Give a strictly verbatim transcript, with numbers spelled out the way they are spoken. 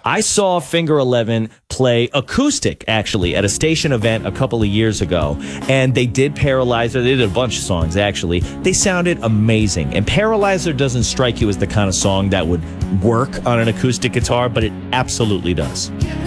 I saw Finger eleven play acoustic, actually, at a station event a couple of years ago. And they did Paralyzer. They did a bunch of songs, actually. They sounded amazing. And Paralyzer doesn't strike you as the kind of song that would work on an acoustic guitar, but it absolutely does.